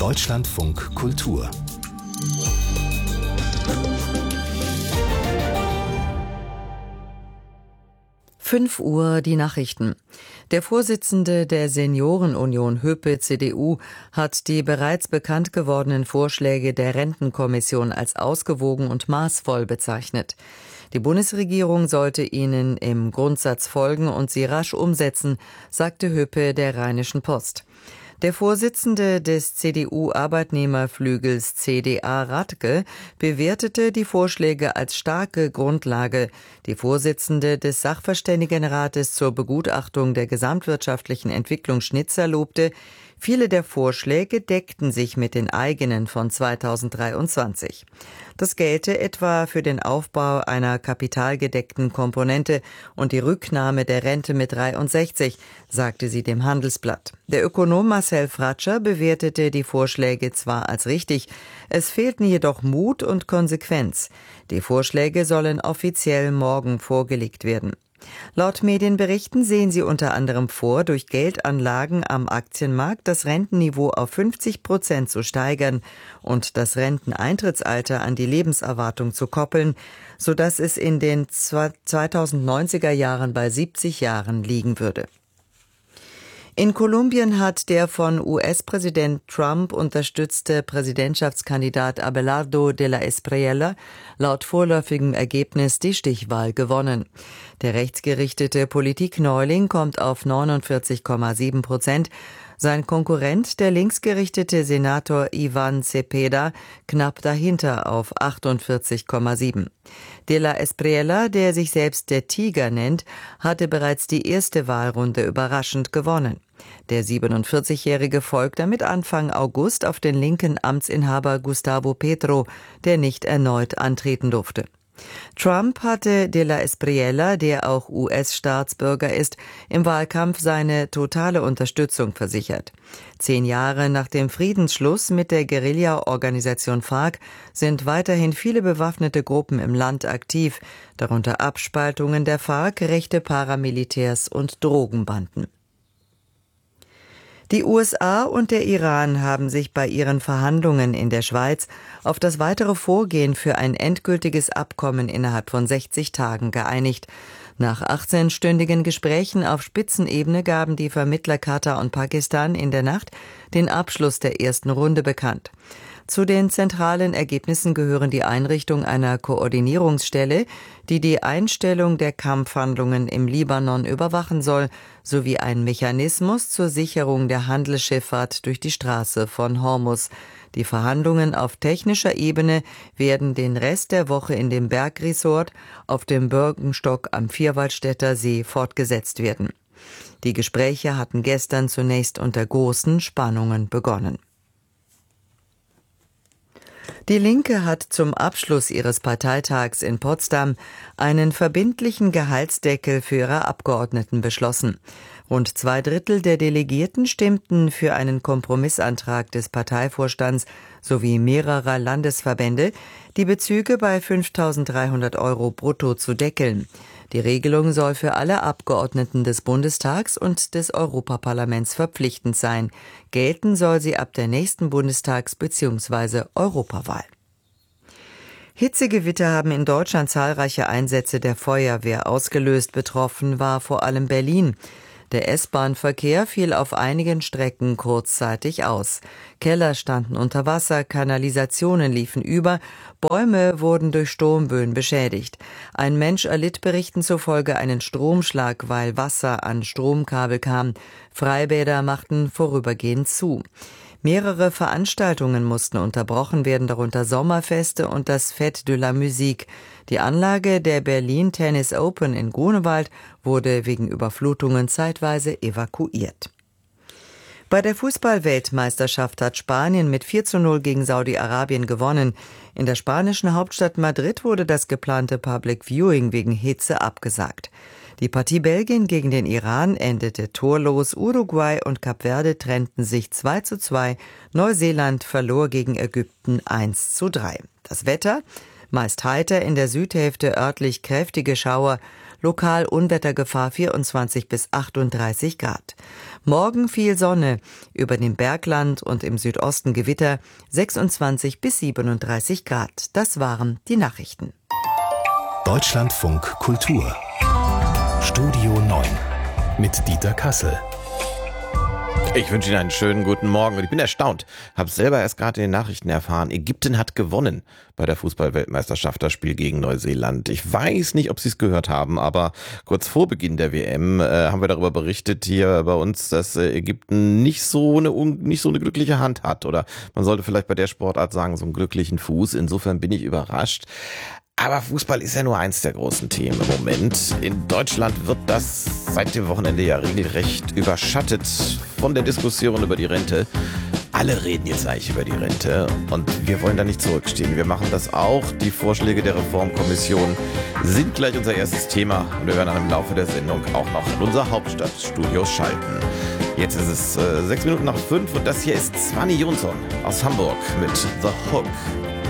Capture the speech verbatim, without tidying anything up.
Deutschlandfunk Kultur. fünf Uhr die Nachrichten. Der Vorsitzende der Seniorenunion Höpe C D U hat die bereits bekannt gewordenen Vorschläge der Rentenkommission als ausgewogen und maßvoll bezeichnet. Die Bundesregierung sollte ihnen im Grundsatz folgen und sie rasch umsetzen, sagte Höpe der Rheinischen Post. Der Vorsitzende des C D U-Arbeitnehmerflügels C D A Radke bewertete die Vorschläge als starke Grundlage. Die Vorsitzende des Sachverständigenrates zur Begutachtung der gesamtwirtschaftlichen Entwicklung Schnitzer lobte, viele der Vorschläge deckten sich mit den eigenen von zweitausenddreiundzwanzig. Das gelte etwa für den Aufbau einer kapitalgedeckten Komponente und die Rücknahme der Rente mit dreiundsechzig, sagte sie dem Handelsblatt. Der Ökonom Marcel Fratscher bewertete die Vorschläge zwar als richtig, es fehlten jedoch Mut und Konsequenz. Die Vorschläge sollen offiziell morgen vorgelegt werden. Laut Medienberichten sehen sie unter anderem vor, durch Geldanlagen am Aktienmarkt das Rentenniveau auf fünfzig Prozent zu steigern und das Renteneintrittsalter an die Lebenserwartung zu koppeln, sodass es in den zweitausendneunziger Jahren bei siebzig Jahren liegen würde. In Kolumbien hat der von U S-Präsident Trump unterstützte Präsidentschaftskandidat Abelardo de la Espriella laut vorläufigem Ergebnis die Stichwahl gewonnen. Der rechtsgerichtete Politikneuling kommt auf neunundvierzig Komma sieben Prozent. Sein Konkurrent, der linksgerichtete Senator Ivan Cepeda, knapp dahinter auf achtundvierzig Komma sieben. De la Espriella, der sich selbst der Tiger nennt, hatte bereits die erste Wahlrunde überraschend gewonnen. Der siebenundvierzigjährige folgt damit Anfang August auf den linken Amtsinhaber Gustavo Petro, der nicht erneut antreten durfte. Trump hatte de la Espriella, der auch U S-Staatsbürger ist, im Wahlkampf seine totale Unterstützung versichert. Zehn Jahre nach dem Friedensschluss mit der Guerilla-Organisation FARC sind weiterhin viele bewaffnete Gruppen im Land aktiv, darunter Abspaltungen der FARC, rechte Paramilitärs und Drogenbanden. Die U S A und der Iran haben sich bei ihren Verhandlungen in der Schweiz auf das weitere Vorgehen für ein endgültiges Abkommen innerhalb von sechzig Tagen geeinigt. Nach achtzehnstündigen Gesprächen auf Spitzenebene gaben die Vermittler Katar und Pakistan in der Nacht den Abschluss der ersten Runde bekannt. Zu den zentralen Ergebnissen gehören die Einrichtung einer Koordinierungsstelle, die die Einstellung der Kampfhandlungen im Libanon überwachen soll, sowie ein Mechanismus zur Sicherung der Handelsschifffahrt durch die Straße von Hormuz. Die Verhandlungen auf technischer Ebene werden den Rest der Woche in dem Bergresort auf dem Birkenstock am Vierwaldstätter See fortgesetzt werden. Die Gespräche hatten gestern zunächst unter großen Spannungen begonnen. Die Linke hat zum Abschluss ihres Parteitags in Potsdam einen verbindlichen Gehaltsdeckel für ihre Abgeordneten beschlossen. Rund zwei Drittel der Delegierten stimmten für einen Kompromissantrag des Parteivorstands sowie mehrerer Landesverbände, die Bezüge bei fünftausenddreihundert Euro brutto zu deckeln. Die Regelung soll für alle Abgeordneten des Bundestags und des Europaparlaments verpflichtend sein. Gelten soll sie ab der nächsten Bundestags- bzw. Europawahl. Hitzegewitter haben in Deutschland zahlreiche Einsätze der Feuerwehr ausgelöst. Betroffen war vor allem Berlin. Der S-Bahn-Verkehr fiel auf einigen Strecken kurzzeitig aus. Keller standen unter Wasser, Kanalisationen liefen über, Bäume wurden durch Sturmböen beschädigt. Ein Mensch erlitt Berichten zufolge einen Stromschlag, weil Wasser an Stromkabel kam. Freibäder machten vorübergehend zu. Mehrere Veranstaltungen mussten unterbrochen werden, darunter Sommerfeste und das Fête de la Musique. Die Anlage der Berlin Tennis Open in Grunewald wurde wegen Überflutungen zeitweise evakuiert. Bei der Fußball-Weltmeisterschaft hat Spanien mit vier zu null gegen Saudi-Arabien gewonnen. In der spanischen Hauptstadt Madrid wurde das geplante Public Viewing wegen Hitze abgesagt. Die Partie Belgien gegen den Iran endete torlos. Uruguay und Kap Verde trennten sich zwei zu zwei. Neuseeland verlor gegen Ägypten eins zu drei. Das Wetter: meist heiter, in der Südhälfte örtlich kräftige Schauer. lokal Unwettergefahr vierundzwanzig bis achtunddreißig Grad. Morgen viel Sonne, über dem Bergland und im Südosten Gewitter, sechsundzwanzig bis siebenunddreißig Grad. Das waren die Nachrichten. Deutschlandfunk Kultur Studio neun mit Dieter Kassel. Ich wünsche Ihnen einen schönen guten Morgen und ich bin erstaunt, habe selber erst gerade in den Nachrichten erfahren, Ägypten hat gewonnen bei der Fußball-Weltmeisterschaft, das Spiel gegen Neuseeland. Ich weiß nicht, ob Sie es gehört haben, aber kurz vor Beginn der W M äh, haben wir darüber berichtet hier bei uns, dass äh, Ägypten nicht so eine nicht so eine glückliche Hand hat, oder man sollte vielleicht bei der Sportart sagen, so einen glücklichen Fuß. Insofern bin ich überrascht. Aber Fußball ist ja nur eins der großen Themen im Moment. In Deutschland wird das seit dem Wochenende ja regelrecht überschattet von der Diskussion über die Rente. Alle reden jetzt eigentlich über die Rente und wir wollen da nicht zurückstehen. Wir machen das auch. Die Vorschläge der Reformkommission sind gleich unser erstes Thema und wir werden dann im Laufe der Sendung auch noch in unser Hauptstadtstudio schalten. Jetzt ist es äh, sechs Minuten nach fünf und das hier ist Zwanni Jonsson aus Hamburg mit The Hook.